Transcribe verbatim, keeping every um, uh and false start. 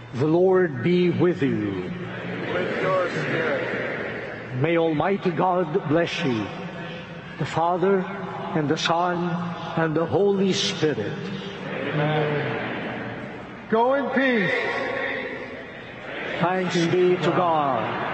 The Lord be with you. With your spirit. May Almighty God bless you, the Father, and the Son, and the Holy Spirit. Amen. Go in peace. Thanks be to God.